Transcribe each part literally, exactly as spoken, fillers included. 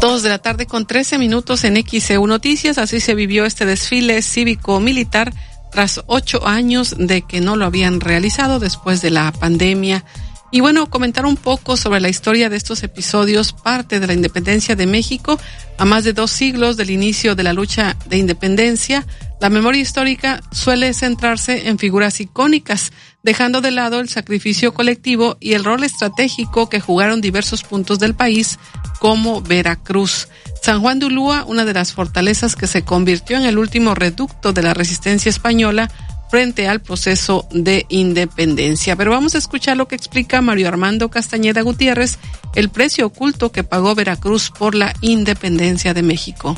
Dos de la tarde con trece minutos en X E U Noticias. Así se vivió este desfile cívico-militar tras ocho años de que no lo habían realizado después de la pandemia. Y bueno, comentar un poco sobre la historia de estos episodios, parte de la independencia de México, a más de dos siglos del inicio de la lucha de independencia. La memoria histórica suele centrarse en figuras icónicas, dejando de lado el sacrificio colectivo y el rol estratégico que jugaron diversos puntos del país, como Veracruz. San Juan de Ulúa, una de las fortalezas que se convirtió en el último reducto de la resistencia española frente al proceso de independencia. Pero vamos a escuchar lo que explica Mario Armando Castañeda Gutiérrez, el precio oculto que pagó Veracruz por la independencia de México.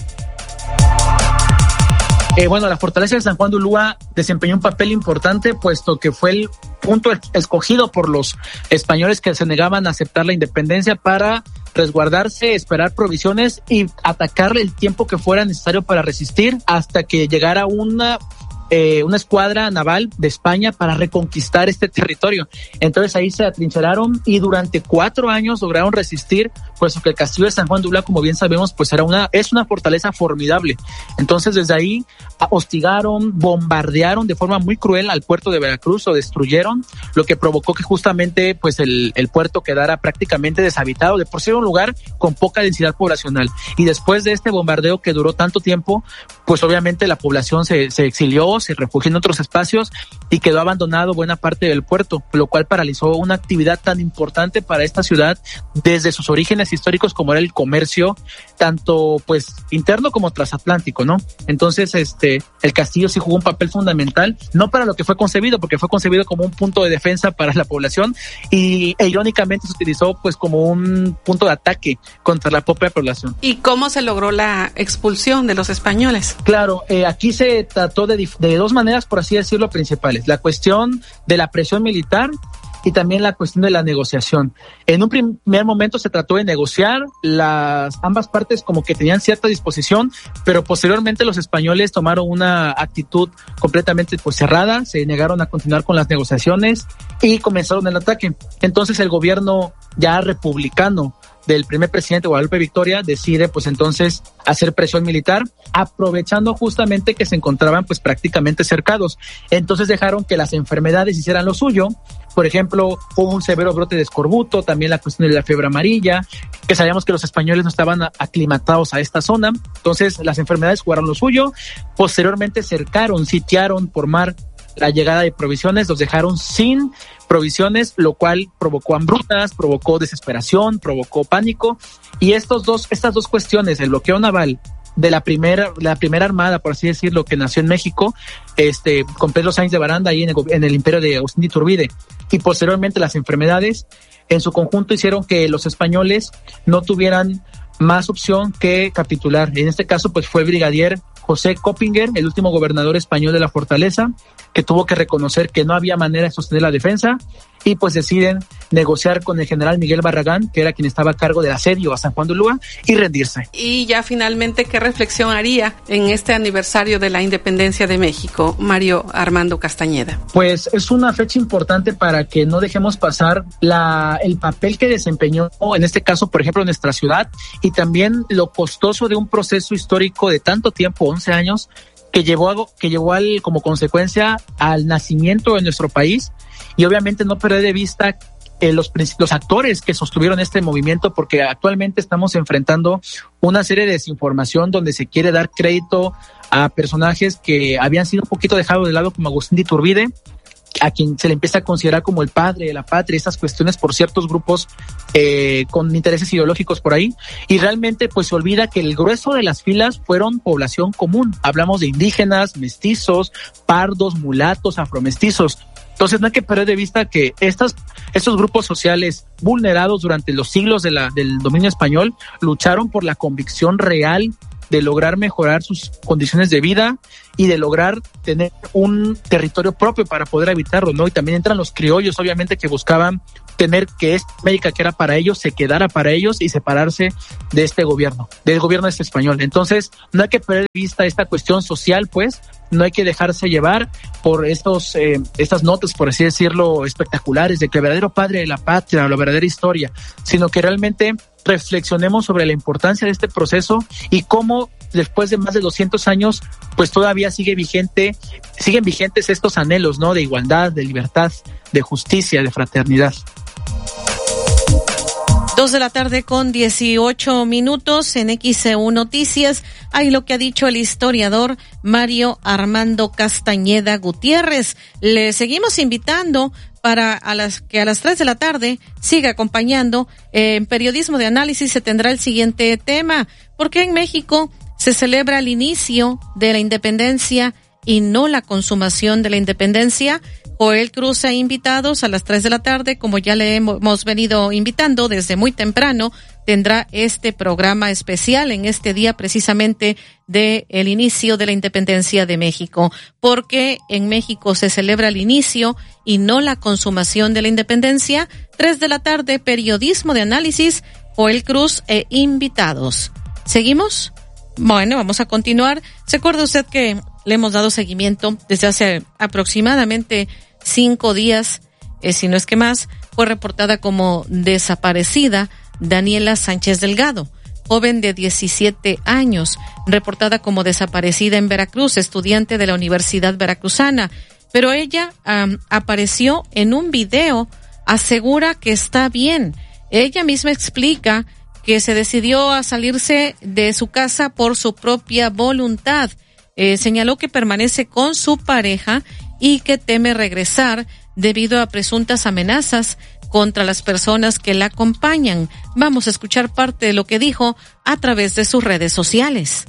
Eh, bueno, la fortaleza de San Juan de Ulúa desempeñó un papel importante, puesto que fue el punto escogido por los españoles que se negaban a aceptar la independencia para resguardarse, esperar provisiones y atacarle el tiempo que fuera necesario para resistir hasta que llegara una Eh, una escuadra naval de España para reconquistar este territorio. Entonces ahí se atrincheraron y durante cuatro años lograron resistir, puesto que el castillo de San Juan de Ulúa, como bien sabemos, pues era una, es una fortaleza formidable. Entonces desde ahí hostigaron, bombardearon de forma muy cruel al puerto de Veracruz, lo destruyeron, lo que provocó que justamente pues el, el puerto quedara prácticamente deshabitado. De por sí era un lugar con poca densidad poblacional. Y después de este bombardeo que duró tanto tiempo, pues obviamente la población se, se exilió, se refugió en otros espacios y quedó abandonado buena parte del puerto, lo cual paralizó una actividad tan importante para esta ciudad desde sus orígenes históricos, como era el comercio, tanto pues interno como transatlántico, ¿no? Entonces, este, el castillo sí jugó un papel fundamental, no para lo que fue concebido, porque fue concebido como un punto de defensa para la población y e, irónicamente se utilizó pues como un punto de ataque contra la propia población. ¿Y cómo se logró la expulsión de los españoles? Claro, eh, aquí se trató de, de dos maneras, por así decirlo, principales. La cuestión de la presión militar y también la cuestión de la negociación. En un primer momento se trató de negociar, las ambas partes como que tenían cierta disposición, pero posteriormente los españoles tomaron una actitud completamente pues cerrada, se negaron a continuar con las negociaciones y comenzaron el ataque. Entonces el gobierno ya republicano del primer presidente Guadalupe Victoria decide pues entonces hacer presión militar, aprovechando justamente que se encontraban pues prácticamente cercados. Entonces dejaron que las enfermedades hicieran lo suyo. Por ejemplo, hubo un severo brote de escorbuto, también la cuestión de la fiebre amarilla, que sabíamos que los españoles no estaban aclimatados a esta zona. Entonces las enfermedades jugaron lo suyo. Posteriormente cercaron, sitiaron por mar la llegada de provisiones, los dejaron sin provisiones, lo cual provocó hambrunas, provocó desesperación, provocó pánico. Y estos dos, estas dos cuestiones, el bloqueo naval de la primera, la primera armada, por así decirlo, que nació en México, este, con Pedro Sáenz de Baranda ahí en el, en el imperio de Agustín de Iturbide, y posteriormente las enfermedades, en su conjunto hicieron que los españoles no tuvieran más opción que capitular. En este caso, pues fue el brigadier José Coppinger, el último gobernador español de la fortaleza, que tuvo que reconocer que no había manera de sostener la defensa y pues deciden negociar con el general Miguel Barragán, que era quien estaba a cargo del asedio a San Juan de Ulúa, y rendirse. Y ya finalmente, ¿qué reflexión haría en este aniversario de la independencia de México, Mario Armando Castañeda? Pues es una fecha importante para que no dejemos pasar la, el papel que desempeñó, en este caso, por ejemplo, nuestra ciudad, y también lo costoso de un proceso histórico de tanto tiempo, once años, que llevó, a, que llevó al, como consecuencia al nacimiento de nuestro país, y obviamente no perder de vista eh, los, los actores que sostuvieron este movimiento, porque actualmente estamos enfrentando una serie de desinformación donde se quiere dar crédito a personajes que habían sido un poquito dejados de lado, como Agustín de Iturbide, a quien se le empieza a considerar como el padre de la patria, estas cuestiones por ciertos grupos eh, con intereses ideológicos por ahí, y realmente pues se olvida que el grueso de las filas fueron población común. Hablamos de indígenas, mestizos, pardos, mulatos, afromestizos. Entonces no hay que perder de vista que estas, estos grupos sociales vulnerados durante los siglos de la, del dominio español lucharon por la convicción real de lograr mejorar sus condiciones de vida y de lograr tener un territorio propio para poder habitarlo, ¿no? Y también entran los criollos, obviamente, que buscaban tener que esta América que era para ellos se quedara para ellos y separarse de este gobierno, del gobierno este español. Entonces, no hay que perder de vista esta cuestión social, pues, no hay que dejarse llevar por estos eh, estas notas, por así decirlo, espectaculares de que el verdadero padre de la patria, la verdadera historia, sino que realmente reflexionemos sobre la importancia de este proceso y cómo después de más de doscientos años, pues todavía sigue vigente, siguen vigentes estos anhelos, ¿no? De igualdad, de libertad, de justicia, de fraternidad. Dos de la tarde con dieciocho minutos en X E U Noticias. Hay lo que ha dicho el historiador Mario Armando Castañeda Gutiérrez. Le seguimos invitando para a las que a las tres de la tarde siga acompañando. Eh, en Periodismo de Análisis se tendrá el siguiente tema. ¿Por qué en México se celebra el inicio de la independencia y no la consumación de la independencia? Joel Cruz ha invitados a las tres de la tarde, como ya le hemos venido invitando desde muy temprano, tendrá este programa especial en este día precisamente de el inicio de la independencia de México, porque en México se celebra el inicio y no la consumación de la independencia. Tres de la tarde, Periodismo de Análisis, Joel Cruz e invitados. ¿Seguimos? Bueno, vamos a continuar. ¿Se acuerda usted que le hemos dado seguimiento desde hace aproximadamente cinco días, eh, si no es que más? Fue reportada como desaparecida Daniela Sánchez Delgado, joven de diecisiete años, reportada como desaparecida en Veracruz, estudiante de la Universidad Veracruzana. Pero ella um, apareció en un video, asegura que está bien. Ella misma explica que se decidió a salirse de su casa por su propia voluntad. Eh, señaló que permanece con su pareja y que teme regresar debido a presuntas amenazas contra las personas que la acompañan. Vamos a escuchar parte de lo que dijo a través de sus redes sociales.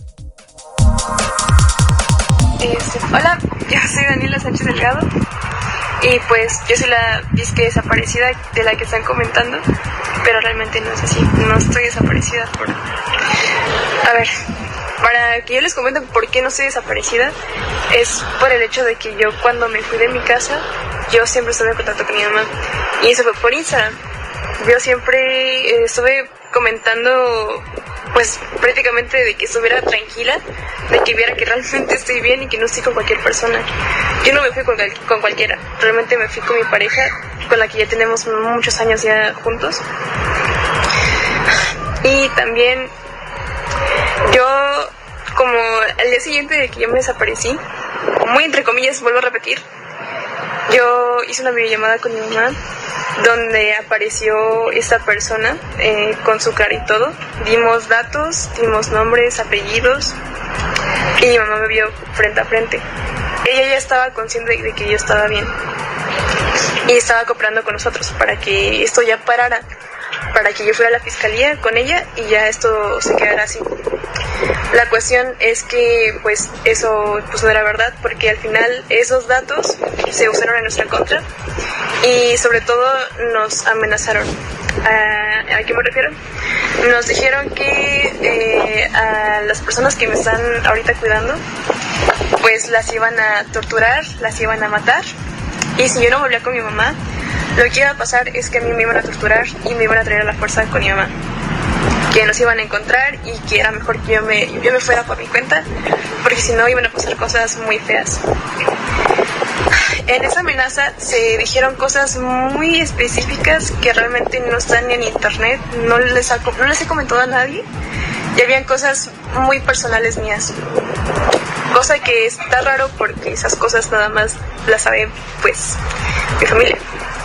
Eh, hola, yo soy Daniela Sánchez Delgado y pues yo soy la disque desaparecida de la que están comentando, pero realmente no es así, no estoy desaparecida. Por... A ver... Para que yo les comente por qué no estoy desaparecida, es por el hecho de que yo cuando me fui de mi casa, yo siempre estuve en contacto con mi mamá, y eso fue por Instagram. Yo siempre eh, estuve comentando, pues prácticamente de que estuviera tranquila, de que viera que realmente estoy bien y que no estoy con cualquier persona. Yo no me fui con, con cualquiera, realmente me fui con mi pareja, con la que ya tenemos muchos años ya juntos. Y también yo, como al día siguiente de que yo me desaparecí, muy entre comillas, vuelvo a repetir, yo hice una videollamada con mi mamá donde apareció esta persona eh, con su cara y todo. Dimos datos, dimos nombres, apellidos y mi mamá me vio frente a frente. Ella ya estaba consciente de que yo estaba bien y estaba cooperando con nosotros para que esto ya parara, para que yo fuera a la fiscalía con ella y ya esto se quedara así. La cuestión es que pues eso pues no era verdad, porque al final esos datos se usaron en nuestra contra y sobre todo nos amenazaron. ¿A, ¿a qué me refiero? Nos dijeron que eh, a las personas que me están ahorita cuidando pues las iban a torturar, las iban a matar, y si yo no volvía con mi mamá, lo que iba a pasar es que a mí me iban a torturar y me iban a traer a la fuerza con mi mamá, que nos iban a encontrar y que era mejor que yo me, yo me fuera por mi cuenta, porque si no iban a pasar cosas muy feas. En esa amenaza se dijeron cosas muy específicas que realmente no están ni en internet, no les, ha, no les he comentado a nadie, y habían cosas muy personales mías, cosa que está raro porque esas cosas nada más las sabe pues mi familia.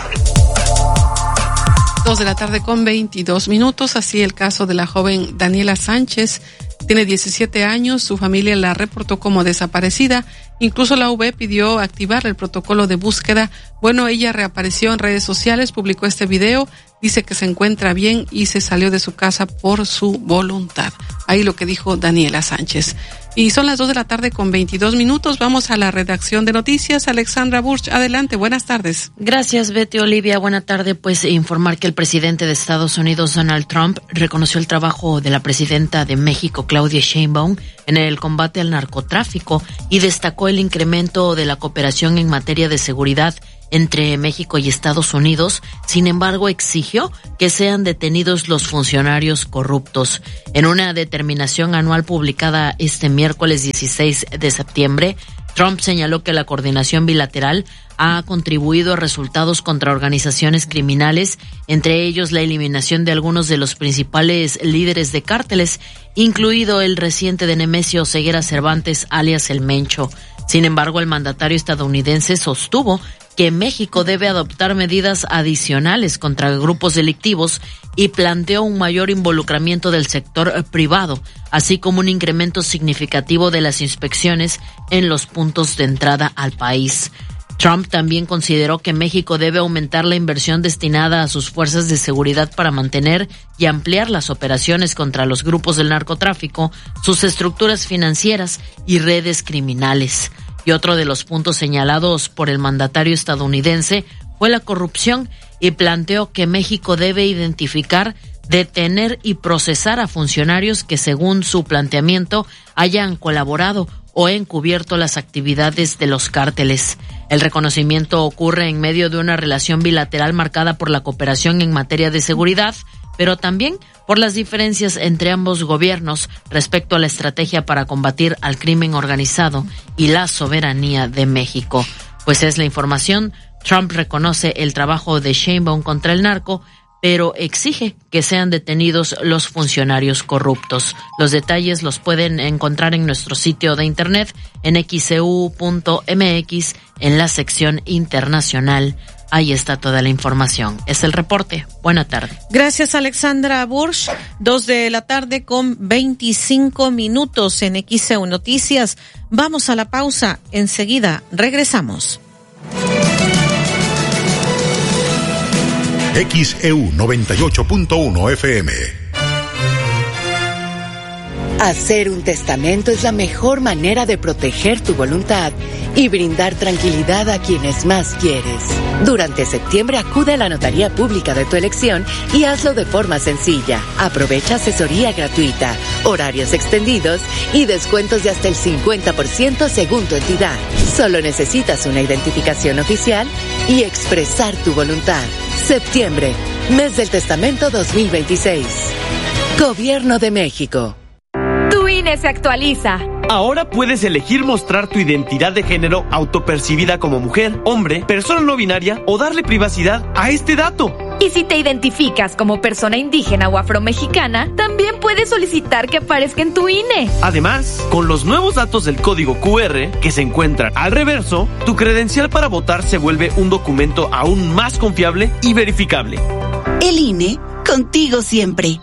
Dos de la tarde con veintidós minutos, así el caso de la joven Daniela Sánchez. Tiene diecisiete años, su familia la reportó como desaparecida, incluso la U B pidió activar el protocolo de búsqueda. Bueno, ella reapareció en redes sociales, publicó este video, dice que se encuentra bien y se salió de su casa por su voluntad. Ahí lo que dijo Daniela Sánchez. Y son las dos de la tarde con veintidós minutos. Vamos a la redacción de noticias. Alexandra Burch, adelante, buenas tardes. Gracias, Betty. Olivia, buena tarde. Pues informar que el presidente de Estados Unidos, Donald Trump, reconoció el trabajo de la presidenta de México, Claudia Sheinbaum, en el combate al narcotráfico y destacó el incremento de la cooperación en materia de seguridad entre México y Estados Unidos. Sin embargo, exigió que sean detenidos los funcionarios corruptos. En una determinación anual publicada este miércoles dieciséis de septiembre, Trump señaló que la coordinación bilateral ha contribuido a resultados contra organizaciones criminales, entre ellos la eliminación de algunos de los principales líderes de cárteles, incluido el reciente de Nemesio Ceguera Cervantes, alias El Mencho. Sin embargo, el mandatario estadounidense sostuvo que México debe adoptar medidas adicionales contra grupos delictivos y planteó un mayor involucramiento del sector privado, así como un incremento significativo de las inspecciones en los puntos de entrada al país. Trump también consideró que México debe aumentar la inversión destinada a sus fuerzas de seguridad para mantener y ampliar las operaciones contra los grupos del narcotráfico, sus estructuras financieras y redes criminales. Y otro de los puntos señalados por el mandatario estadounidense fue la corrupción y planteó que México debe identificar, detener y procesar a funcionarios que, según su planteamiento, hayan colaborado o encubierto las actividades de los cárteles. El reconocimiento ocurre en medio de una relación bilateral marcada por la cooperación en materia de seguridad, pero también por las diferencias entre ambos gobiernos respecto a la estrategia para combatir al crimen organizado y la soberanía de México. Pues es la información. Trump reconoce el trabajo de Sheinbaum contra el narco, pero exige que sean detenidos los funcionarios corruptos. Los detalles los pueden encontrar en nuestro sitio de internet en equis ce u punto eme equis en la sección internacional. Ahí está toda la información. Es el reporte. Buena tarde. Gracias, Alexandra Bursch. Dos de la tarde con veinticinco minutos en equis ce u Noticias. Vamos a la pausa. Enseguida regresamos. equis e u noventa y ocho punto uno F M. Hacer un testamento es la mejor manera de proteger tu voluntad y brindar tranquilidad a quienes más quieres. Durante septiembre acude a la notaría pública de tu elección y hazlo de forma sencilla. Aprovecha asesoría gratuita, horarios extendidos y descuentos de hasta el cincuenta por ciento según tu entidad. Solo necesitas una identificación oficial y expresar tu voluntad. Septiembre, mes del testamento dos mil veintiséis. Gobierno de México. Tu I N E se actualiza. Ahora puedes elegir mostrar tu identidad de género autopercibida como mujer, hombre, persona no binaria o darle privacidad a este dato. Y si te identificas como persona indígena o afromexicana, también puedes solicitar que aparezca en tu I N E. Además, con los nuevos datos del código cu erre que se encuentran al reverso, tu credencial para votar se vuelve un documento aún más confiable y verificable. El I N E, contigo siempre.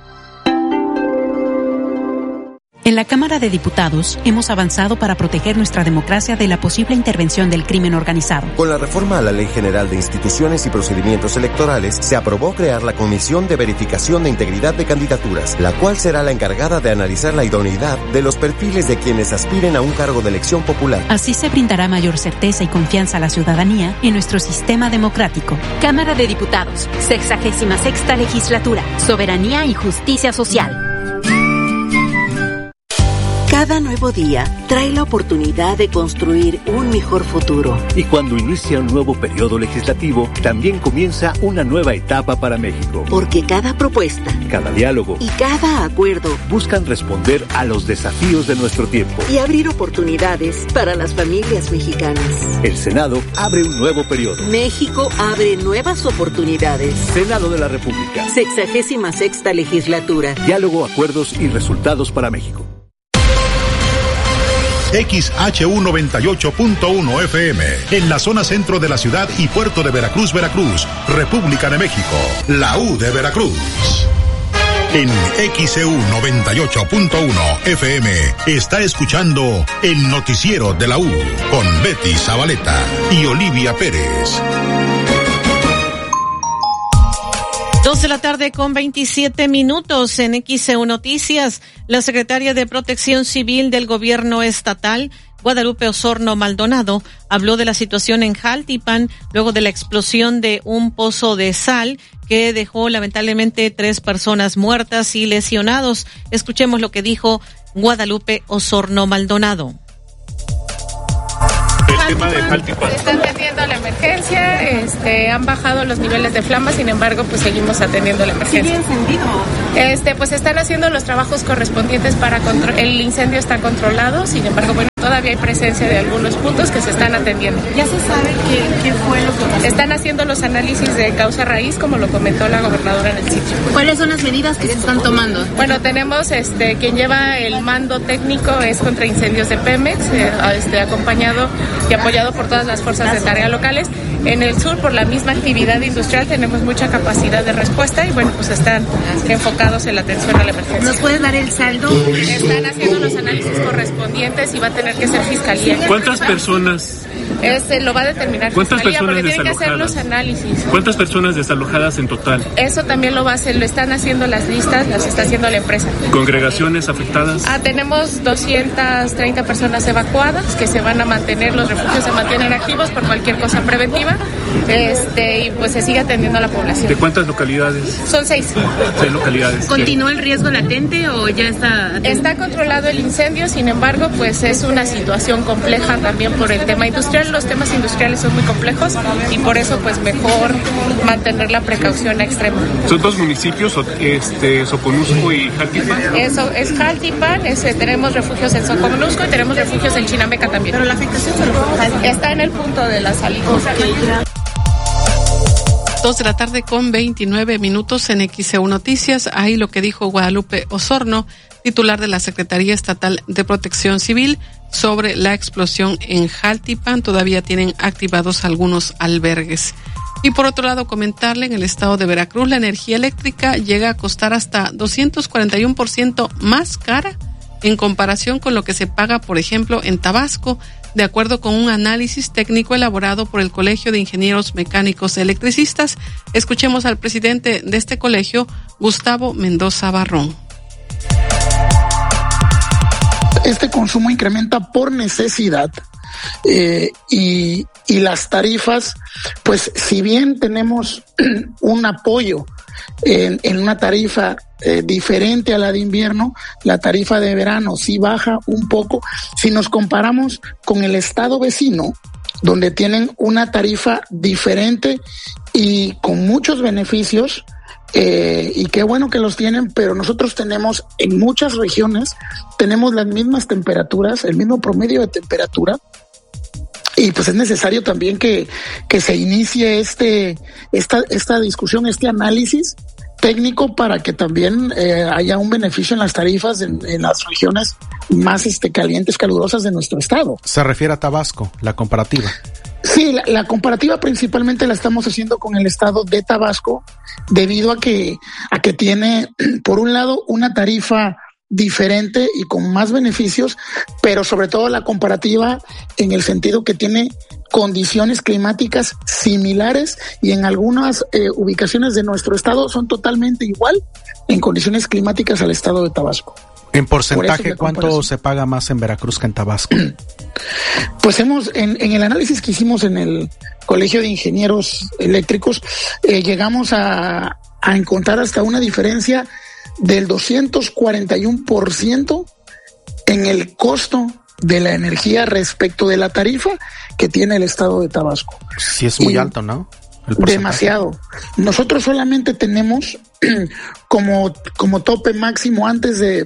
En la Cámara de Diputados hemos avanzado para proteger nuestra democracia de la posible intervención del crimen organizado. Con la reforma a la Ley General de Instituciones y Procedimientos Electorales, se aprobó crear la Comisión de Verificación de Integridad de Candidaturas, la cual será la encargada de analizar la idoneidad de los perfiles de quienes aspiren a un cargo de elección popular. Así se brindará mayor certeza y confianza a la ciudadanía en nuestro sistema democrático. Cámara de Diputados, sexagésima sexta legislatura, soberanía y justicia social. Cada nuevo día trae la oportunidad de construir un mejor futuro. Y cuando inicia un nuevo periodo legislativo, también comienza una nueva etapa para México. Porque cada propuesta, cada diálogo y cada acuerdo buscan responder a los desafíos de nuestro tiempo y abrir oportunidades para las familias mexicanas. El Senado abre un nuevo periodo. México abre nuevas oportunidades. Senado de la República. Sexagésima sexta legislatura. Diálogo, acuerdos y resultados para México. equis hache u noventa y ocho punto uno F M, en la zona centro de la ciudad y puerto de Veracruz, Veracruz, República de México, la U de Veracruz. En equis e u noventa y ocho punto uno F M está escuchando el noticiero de la U con Betty Zabaleta y Olivia Pérez. Dos de la tarde con veintisiete minutos en equis ce u Noticias. La secretaria de Protección Civil del Gobierno Estatal, Guadalupe Osorno Maldonado, habló de la situación en Jaltipan luego de la explosión de un pozo de sal que dejó lamentablemente tres personas muertas y lesionados. Escuchemos lo que dijo Guadalupe Osorno Maldonado. sobre el tema de Jaltipan. Está atendiendo la emergencia, este, han bajado los niveles de flama, sin embargo, pues seguimos atendiendo la emergencia. ¿Sigue encendido? Este, pues están haciendo los trabajos correspondientes para control. El incendio está controlado, sin embargo, bueno, todavía hay presencia de algunos puntos que se están atendiendo. ¿Ya se sabe qué, qué fue lo que pasó? Están haciendo los análisis de causa raíz, como lo comentó la gobernadora en el sitio. ¿Cuáles son las medidas que se están tomando? Bueno, tenemos, este, quien lleva el mando técnico es contra incendios de Pemex, eh, este, acompañado y apoyado por todas las fuerzas de tarea locales. En el sur, por la misma actividad industrial, tenemos mucha capacidad de respuesta y, bueno, pues están enfocados en la atención a la emergencia. ¿Nos puedes dar el saldo? Están haciendo los análisis correspondientes y va a tener que ser fiscalía. ¿Cuántas personas? Este lo va a determinar ¿Cuántas fiscalía personas porque tienen que hacer los desalojadas? análisis. ¿Cuántas personas desalojadas en total? Eso también lo va a hacer, lo están haciendo las listas, las está haciendo la empresa. ¿Congregaciones afectadas? Ah, tenemos doscientas treinta personas evacuadas que se van a mantener, los refugios se mantienen activos por cualquier cosa preventiva, este y pues se sigue atendiendo a la población. ¿De cuántas localidades? Son seis. Seis localidades. ¿Continúa el riesgo latente o ya está? Está controlado el incendio, sin embargo, pues es una situación compleja también por el tema industrial. Los temas industriales son muy complejos y por eso pues mejor mantener la precaución extrema. ¿Son dos municipios, este, Soconusco y Jaltipan? Eso es Jaltipan, ese, tenemos refugios en Soconusco y tenemos refugios en Chinameca también. Pero la afectación se lo está en el punto de la salida. Dos de la tarde con veintinueve minutos en X E U Noticias. Ahí lo que dijo Guadalupe Osorno, titular de la Secretaría Estatal de Protección Civil, sobre la explosión en Jaltipan. Todavía tienen activados algunos albergues. Y por otro lado, comentarle, en el estado de Veracruz, la energía eléctrica llega a costar hasta doscientos cuarenta y uno por ciento más cara en comparación con lo que se paga, por ejemplo, en Tabasco, de acuerdo con un análisis técnico elaborado por el Colegio de Ingenieros Mecánicos Electricistas. Escuchemos al presidente de este colegio, Gustavo Mendoza Barrón. Este consumo incrementa por necesidad eh, y, y las tarifas, pues si bien tenemos un apoyo en, en una tarifa eh, diferente a la de invierno, la tarifa de verano sí baja un poco. Si nos comparamos con el estado vecino, donde tienen una tarifa diferente y con muchos beneficios, Eh, y qué bueno que los tienen, pero nosotros tenemos en muchas regiones, tenemos las mismas temperaturas, el mismo promedio de temperatura, y pues es necesario también que, que se inicie este, esta, esta discusión, este análisis técnico para que también eh, haya un beneficio en las tarifas en, en las regiones más este, calientes, calurosas de nuestro estado. Se refiere a Tabasco, la comparativa. Sí, la, la comparativa principalmente la estamos haciendo con el estado de Tabasco, debido a que, a que tiene, por un lado, una tarifa diferente y con más beneficios, pero sobre todo la comparativa en el sentido que tiene condiciones climáticas similares y en algunas eh, ubicaciones de nuestro estado son totalmente igual en condiciones climáticas al estado de Tabasco. En porcentaje, ¿cuánto se paga más en Veracruz que en Tabasco? Pues hemos, en, en el análisis que hicimos en el Colegio de Ingenieros Eléctricos, eh, llegamos a, a encontrar hasta una diferencia del doscientos cuarenta y uno por ciento en el costo de la energía respecto de la tarifa que tiene el estado de Tabasco. Sí, es muy y alto, ¿no? Demasiado. Nosotros solamente tenemos como, como tope máximo antes de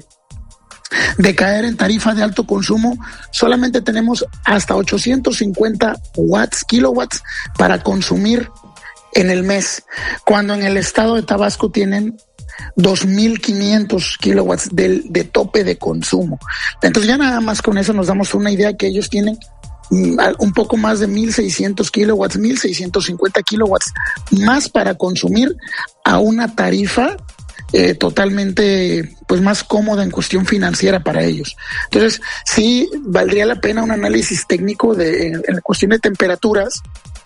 de caer en tarifa de alto consumo, solamente tenemos hasta ochocientos cincuenta watts, kilowatts para consumir en el mes, cuando en el estado de Tabasco tienen dos mil quinientos kilowatts de, de tope de consumo. Entonces ya nada más con eso nos damos una idea que ellos tienen un poco más de mil seiscientos kilowatts, mil seiscientos cincuenta kilowatts más para consumir a una tarifa Eh, totalmente pues más cómoda en cuestión financiera para ellos. Entonces sí valdría la pena un análisis técnico de en, en cuestión de temperaturas,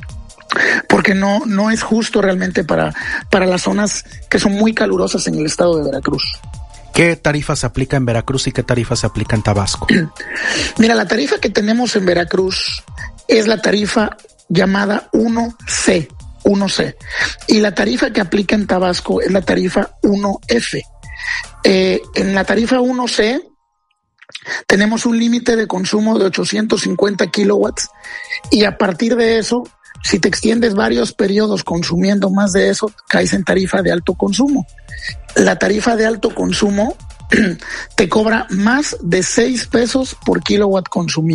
porque no no es justo realmente para para las zonas que son muy calurosas en el estado de Veracruz. ¿Qué tarifa se aplica en Veracruz y qué tarifa se aplica en Tabasco? Mira, la tarifa que tenemos en Veracruz es la tarifa llamada uno C. uno C. Y la tarifa que aplica en Tabasco es la tarifa uno F. Eh, en la tarifa uno C tenemos un límite de consumo de ochocientos cincuenta kilowatts y a partir de eso, si te extiendes varios periodos consumiendo más de eso, caes en tarifa de alto consumo. La tarifa de alto consumo te cobra más de seis pesos por kilowatt consumido.